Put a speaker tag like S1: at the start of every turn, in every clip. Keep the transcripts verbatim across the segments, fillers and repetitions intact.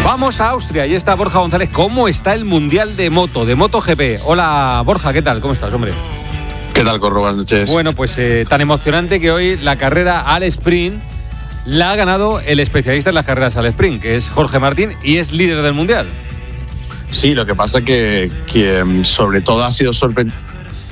S1: Vamos a Austria, y está Borja González. ¿Cómo está el Mundial de Moto, de MotoGP? Hola, Borja, ¿qué tal? ¿Cómo estás, hombre?
S2: ¿Qué tal, Corro? Buenas noches.
S1: Bueno, pues eh, tan emocionante que hoy la carrera al sprint la ha ganado el especialista en las carreras al sprint, que es Jorge Martín, y es líder del Mundial.
S2: Sí, lo que pasa que, que sobre todo ha sido sorprendente.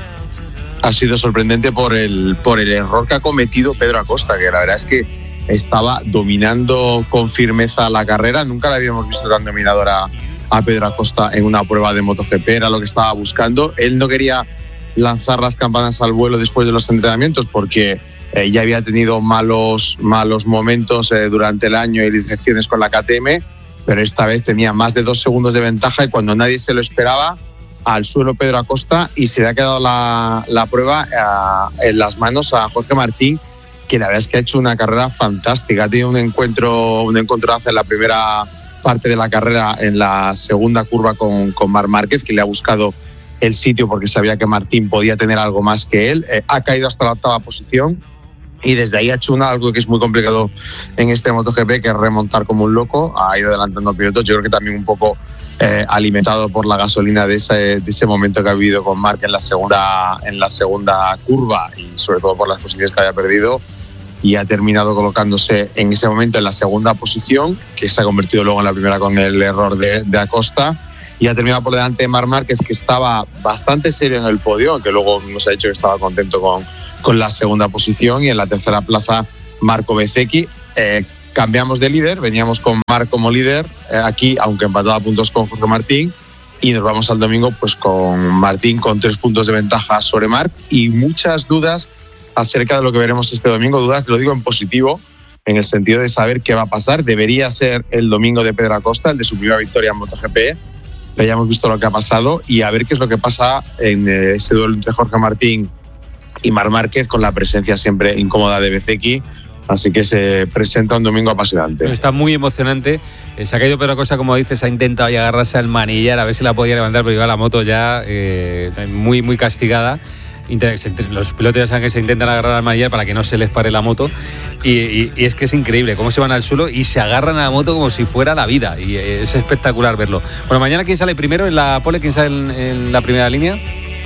S2: Ha sido sorprendente por el, por el error que ha cometido Pedro Acosta, que la verdad es que estaba dominando con firmeza la carrera. Nunca le habíamos visto tan dominador a, a Pedro Acosta en una prueba de MotoGP, era lo que estaba buscando. Él no quería lanzar las campanas al vuelo después de los entrenamientos porque eh, ya había tenido malos, malos momentos eh, durante el año y decepciones con la K T M, pero esta vez tenía más de dos segundos de ventaja y cuando nadie se lo esperaba, al suelo Pedro Acosta, y se le ha quedado la, la prueba eh, en las manos a Jorge Martín, que la verdad es que ha hecho una carrera fantástica. Ha tenido un encuentro, un encontronazo en la primera parte de la carrera, en la segunda curva con, con Marc Márquez, que le ha buscado el sitio porque sabía que Martín podía tener algo más que él. Eh, ha caído hasta la octava posición y desde ahí ha hecho una, algo que es muy complicado en este MotoGP, que es remontar como un loco. Ha ido adelantando pilotos. Yo creo que también un poco eh, alimentado por la gasolina de ese, de ese momento que ha vivido con Marc en la segunda, en la segunda curva, y sobre todo por las posiciones que había perdido. Y ha terminado colocándose en ese momento en la segunda posición, que se ha convertido luego en la primera con el error de, de Acosta, y ha terminado por delante de Marc Márquez, que estaba bastante serio en el podio, aunque luego nos ha dicho que estaba contento con, con la segunda posición, y en la tercera plaza Marco Bezzecchi. Eh, cambiamos de líder, veníamos con Marc como líder, eh, aquí aunque empatado a puntos con Jorge Martín, y nos vamos al domingo pues con Martín con tres puntos de ventaja sobre Marc y muchas dudas acerca de lo que veremos este domingo. Dudas, lo digo en positivo, en el sentido de saber qué va a pasar. Debería ser el domingo de Pedro Acosta, el de su primera victoria en MotoGP, pero ya hemos visto lo que ha pasado, y a ver qué es lo que pasa en ese duelo entre Jorge Martín y Marc Márquez, con la presencia siempre incómoda de Bezzecchi. Así que se presenta un domingo apasionante.
S1: Está muy emocionante. Se ha caído Pedro Acosta, como dices, ha intentado ya agarrarse al manillar a ver si la podía levantar, pero iba la moto ya eh, muy, muy castigada. Los pilotos ya saben que se intentan agarrar al manillar para que no se les pare la moto, y, y, y es que es increíble cómo se van al suelo y se agarran a la moto como si fuera la vida, y es espectacular verlo. Bueno, mañana ¿quién sale primero en la pole? ¿Quién sale en, en la primera línea?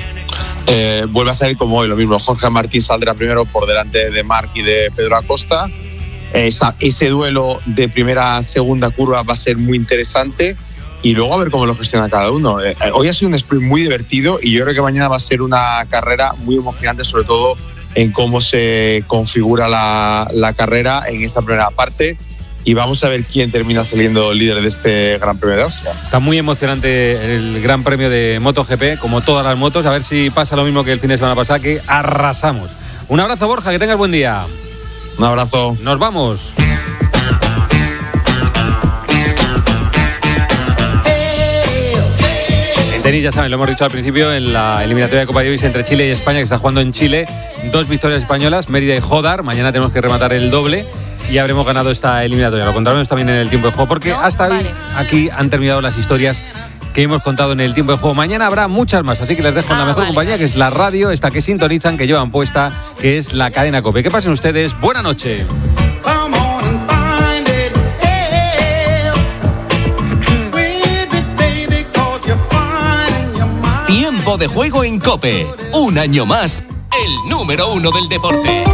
S2: Eh, vuelve a salir como hoy, lo mismo. Jorge Martín saldrá primero por delante de Marc y de Pedro Acosta. Esa, ese duelo de primera a segunda curva va a ser muy interesante, y luego a ver cómo lo gestiona cada uno. Eh, hoy ha sido un sprint muy divertido, y yo creo que mañana va a ser una carrera muy emocionante, sobre todo en cómo se configura la, la carrera en esa primera parte, y vamos a ver quién termina saliendo líder de este Gran Premio de Austria.
S1: Está muy emocionante el Gran Premio de MotoGP, como todas las motos. A ver si pasa lo mismo que el fin de semana pasado, que arrasamos. Un abrazo, Borja, que tengas buen día.
S2: Un abrazo.
S1: Nos vamos. Tenis, ya saben, lo hemos dicho al principio, en la eliminatoria de Copa Davis entre Chile y España, que está jugando en Chile, dos victorias españolas, Mérida y Jodar. Mañana tenemos que rematar el doble y habremos ganado esta eliminatoria. Lo contaremos también en el tiempo de juego, porque hasta hoy aquí han terminado las historias que hemos contado en el tiempo de juego. Mañana habrá muchas más, así que les dejo en la mejor compañía, que es la radio, esta que sintonizan, que llevan puesta, que es la cadena COPE. Que pasen ustedes, buena noche.
S3: Tiempo de juego en COPE. Un año más, el número uno del deporte.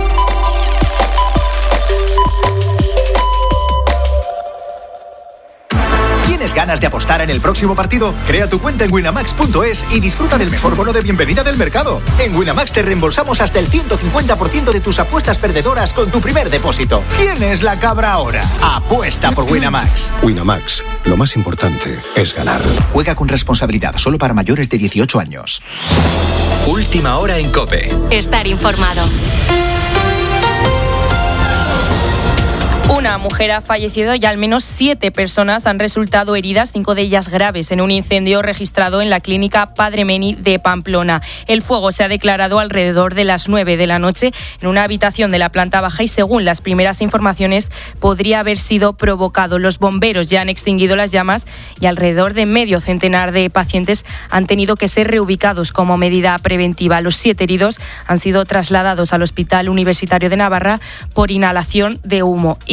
S4: ¿Tienes ganas de apostar en el próximo partido? Crea tu cuenta en winamax punto es y disfruta del mejor bono de bienvenida del mercado. En Winamax te reembolsamos hasta el ciento cincuenta por ciento de tus apuestas perdedoras con tu primer depósito. ¿Quién es la cabra ahora? Apuesta por Winamax.
S5: Winamax, lo más importante es ganar.
S4: Juega con responsabilidad, solo para mayores de dieciocho años.
S3: Última hora en COPE.
S6: Estar informado. Una mujer ha fallecido y al menos siete personas han resultado heridas, cinco de ellas graves, en un incendio registrado en la clínica Padre Meni de Pamplona. El fuego se ha declarado alrededor de las nueve de la noche en una habitación de la planta baja y, según las primeras informaciones, podría haber sido provocado. Los bomberos ya han extinguido las llamas y alrededor de medio centenar de pacientes han tenido que ser reubicados como medida preventiva. Los siete heridos han sido trasladados al Hospital Universitario de Navarra por inhalación de humo. Y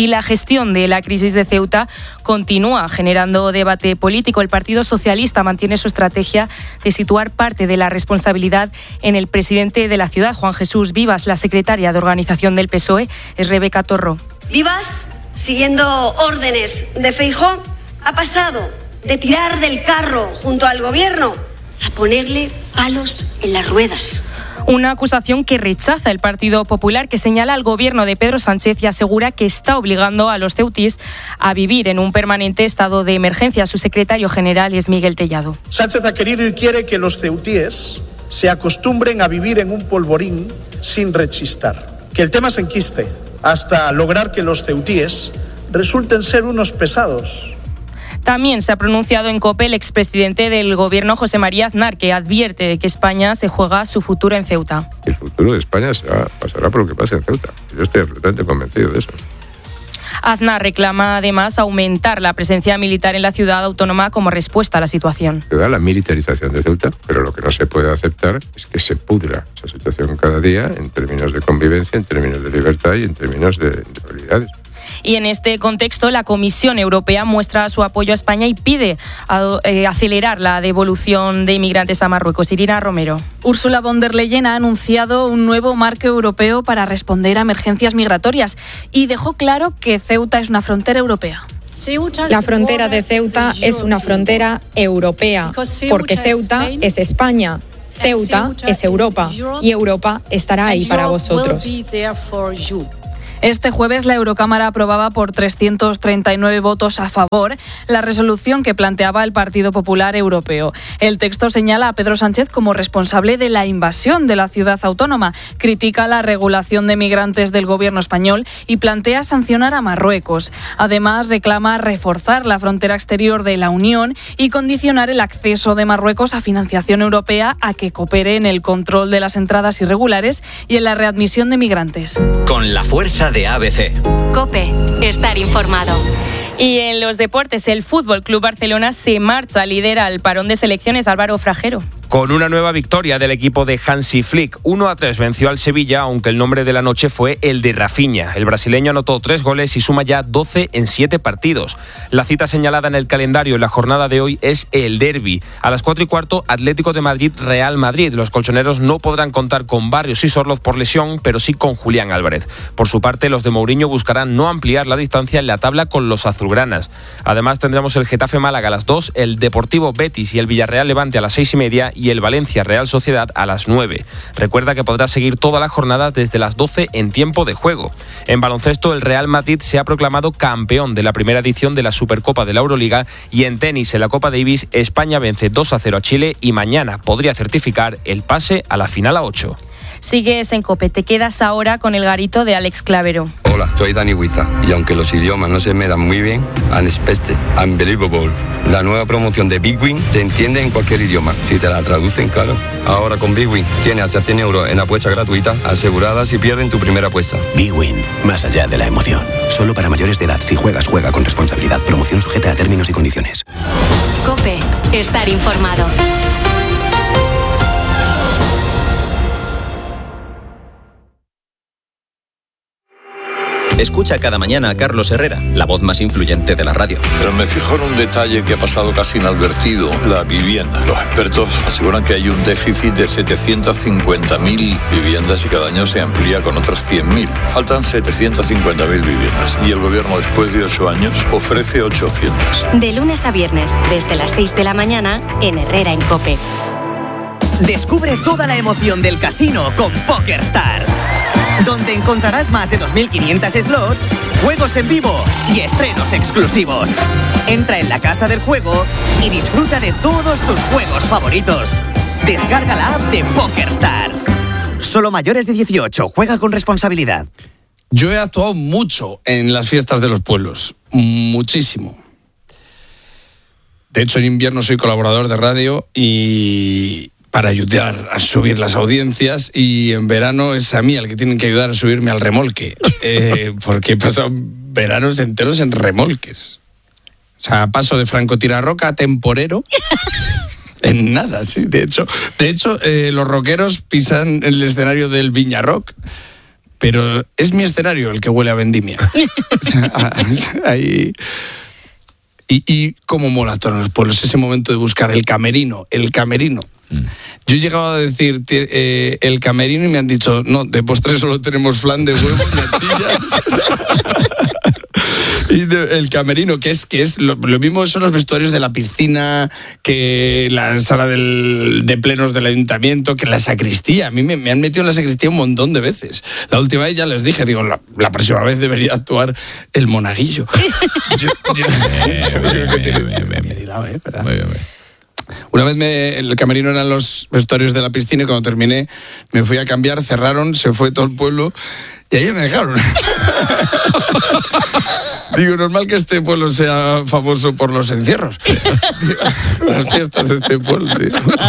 S6: Y la gestión de la crisis de Ceuta continúa generando debate político. El Partido Socialista mantiene su estrategia de situar parte de la responsabilidad en el presidente de la ciudad, Juan Jesús Vivas. La secretaria de organización del P S O E es Rebeca Torro.
S7: Vivas, siguiendo órdenes de Feijóo, ha pasado de tirar del carro junto al gobierno a ponerle palos en las ruedas.
S6: Una acusación que rechaza el Partido Popular, que señala al gobierno de Pedro Sánchez y asegura que está obligando a los ceutíes a vivir en un permanente estado de emergencia. Su secretario general es Miguel Tellado.
S8: Sánchez ha querido y quiere que los ceutíes se acostumbren a vivir en un polvorín sin rechistar. Que el tema se enquiste hasta lograr que los ceutíes resulten ser unos pesados.
S6: También se ha pronunciado en COPE el expresidente del gobierno, José María Aznar, que advierte de que España se juega su futuro en Ceuta.
S9: El futuro de España será, pasará por lo que pase en Ceuta. Yo estoy absolutamente convencido de eso.
S6: Aznar reclama además aumentar la presencia militar en la ciudad autónoma como respuesta a la situación.
S9: Se da la militarización de Ceuta, pero lo que no se puede aceptar es que se pudra esa situación cada día en términos de convivencia, en términos de libertad y en términos de, de prioridades.
S6: Y en este contexto, la Comisión Europea muestra su apoyo a España y pide a, eh, acelerar la devolución de inmigrantes a Marruecos. Irina Romero.
S10: Ursula von der Leyen ha anunciado un nuevo marco europeo para responder a emergencias migratorias y dejó claro que Ceuta es una frontera europea.
S11: La frontera de Ceuta es una frontera europea, porque Ceuta es España, Ceuta es Europa y Europa estará ahí para vosotros.
S10: Este jueves la Eurocámara aprobaba por trescientos treinta y nueve votos a favor la resolución que planteaba el Partido Popular Europeo. El texto señala a Pedro Sánchez como responsable de la invasión de la ciudad autónoma, critica la regulación de migrantes del gobierno español y plantea sancionar a Marruecos. Además, reclama reforzar la frontera exterior de la Unión y condicionar el acceso de Marruecos a financiación europea a que coopere en el control de las entradas irregulares y en la readmisión de migrantes.
S3: Con la fuerza de A B C.
S12: COPE. Estar informado.
S6: Y en los deportes, el Fútbol Club Barcelona se marcha líder al parón de selecciones. Álvaro Fragero.
S13: Con una nueva victoria del equipo de Hansi Flick. uno a tres venció al Sevilla, aunque el nombre de la noche fue el de Rafinha. El brasileño anotó tres goles y suma ya doce en siete partidos. La cita señalada en el calendario en la jornada de hoy es el derbi. A las cuatro y cuarto, Atlético de Madrid, Real Madrid. Los colchoneros no podrán contar con Barrios y Sorloz por lesión, pero sí con Julián Álvarez. Por su parte, los de Mourinho buscarán no ampliar la distancia en la tabla con los azulgranas. Además, tendremos el Getafe Málaga a las dos, el Deportivo Betis y el Villarreal Levante a las seis y media y el Valencia Real Sociedad a las nueve. Recuerda que podrás seguir toda la jornada desde las doce en tiempo de juego. En baloncesto, el Real Madrid se ha proclamado campeón de la primera edición de la Supercopa de la Euroliga y en tenis, en la Copa Davis, España vence dos a cero a Chile y mañana podría certificar el pase a la final a ocho.
S6: Sigues en COPE, te quedas ahora con el garito de Alex Clavero.
S14: Hola, soy Dani Huiza y aunque los idiomas no se me dan muy bien, Unexpected, Unbelievable, la nueva promoción de Big Win te entiende en cualquier idioma, si te la traducen, claro. Ahora con Big Win tienes hasta cien euros en apuesta gratuita asegurada si pierden tu primera apuesta.
S15: Big Win, más allá de la emoción. Solo para mayores de edad. Si juegas, juega con responsabilidad. Promoción sujeta a términos y condiciones.
S12: COPE. Estar informado.
S3: Escucha cada mañana a Carlos Herrera, la voz más influyente de la radio.
S16: Pero me fijo en un detalle que ha pasado casi inadvertido, la vivienda. Los expertos aseguran que hay un déficit de setecientas cincuenta mil viviendas y cada año se amplía con otras cien mil. Faltan setecientas cincuenta mil viviendas y el gobierno después de ocho años ofrece ochocientas.
S12: De lunes a viernes, desde las seis de la mañana, en Herrera en COPE.
S17: Descubre toda la emoción del casino con PokerStars, donde encontrarás más de dos mil quinientos slots, juegos en vivo y estrenos exclusivos. Entra en la casa del juego y disfruta de todos tus juegos favoritos. Descarga la app de PokerStars. Solo mayores de dieciocho, juega con responsabilidad.
S18: Yo he actuado mucho en las fiestas de los pueblos, muchísimo. De hecho, en invierno soy colaborador de radio y para ayudar a subir las audiencias, y en verano es a mí el que tienen que ayudar a subirme al remolque, eh, porque he pasado veranos enteros en remolques. O sea, paso de francotirarroca a temporero en nada, sí. De hecho, de hecho eh, los rockeros pisan el escenario del Viña Rock, pero es mi escenario el que huele a vendimia. O sea, ahí... Y, y cómo mola todos los pueblos, ese momento de buscar el camerino, el camerino. Mm. Yo he llegado a decir eh, el camerino y me han dicho, no, de postre solo tenemos flan de huevos, natillas. Y de, el camerino, que es que es lo, lo mismo son los vestuarios de la piscina, que la sala del, de plenos del ayuntamiento, que la sacristía. A mí me, me han metido en la sacristía un montón de veces. La última vez ya les dije, digo, la, la próxima vez debería actuar el monaguillo. Yo, yo, yo creo que tiene ¿eh? ¿Verdad? Muy bien, muy bien. Una vez me, el camerino eran los vestuarios de la piscina y cuando terminé me fui a cambiar, cerraron, se fue todo el pueblo y ahí me dejaron. Digo, normal que este pueblo sea famoso por los encierros. Las fiestas de este pueblo, tío.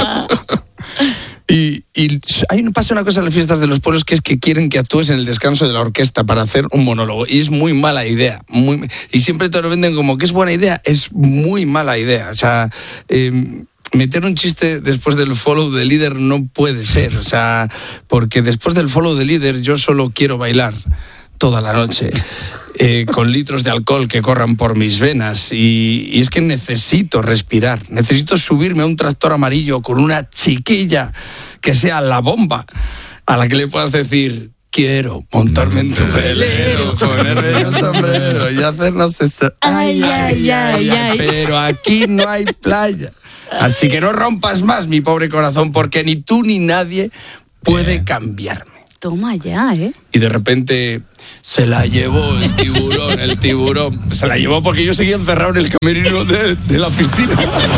S18: Y, y hay, pasa una cosa en las fiestas de los pueblos que es que quieren que actúes en el descanso de la orquesta para hacer un monólogo. Y es muy mala idea. Muy, y siempre te lo venden como que es buena idea. Es muy mala idea. O sea, eh, meter un chiste después del follow de líder no puede ser. O sea, porque después del follow de líder yo solo quiero bailar toda la noche. Eh, con litros de alcohol que corran por mis venas y, y es que necesito respirar, necesito subirme a un tractor amarillo con una chiquilla que sea la bomba a la que le puedas decir quiero montarme en tu velero, ponerme el sombrero y hacernos esto, ay, ay, ay, ay, pero aquí no hay playa, así que no rompas más mi pobre corazón porque ni tú ni nadie puede cambiarme.
S10: Toma ya, ¿eh?
S18: Y de repente se la llevó el tiburón, el tiburón. Se la llevó porque yo seguía encerrado en el camerino de, de la piscina.